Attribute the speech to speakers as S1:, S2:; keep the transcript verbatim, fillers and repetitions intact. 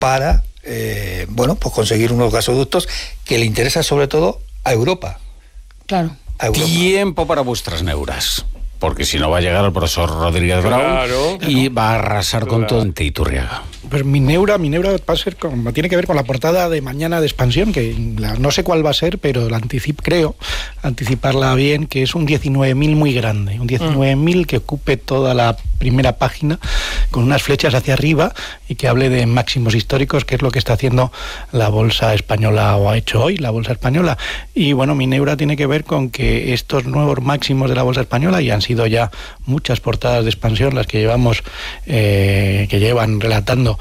S1: para eh, bueno, pues conseguir unos gasoductos que le interesan sobre todo a Europa.
S2: Claro.
S1: A Europa.
S3: Tiempo para vuestras neuras. Porque si no va a llegar el profesor Rodríguez Brown
S4: Claro.
S3: y va a arrasar con
S4: Claro.
S3: todo en Iturriaga.
S5: Pues mi neura, mi neura va a ser con, tiene que ver con la portada de mañana de Expansión, que la, no sé cuál va a ser, pero la anticip, creo anticiparla bien, que es un diecinueve mil muy grande, un diecinueve mil que ocupe toda la primera página con unas flechas hacia arriba y que hable de máximos históricos, que es lo que está haciendo la bolsa española, o ha hecho hoy la bolsa española. Y bueno, mi neura tiene que ver con que estos nuevos máximos de la bolsa española, y han sido ya muchas portadas de Expansión las que llevamos, eh, que llevan relatando